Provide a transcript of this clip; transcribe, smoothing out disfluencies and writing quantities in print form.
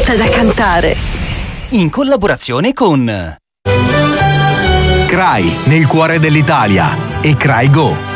fatta da cantare. In collaborazione con Cry, nel cuore dell'Italia, e Cry Go.